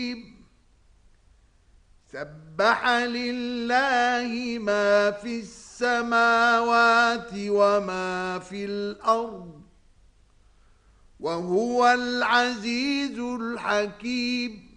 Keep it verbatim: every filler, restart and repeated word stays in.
سبح لله ما في السماوات وما في الأرض وهو العزيز الحكيم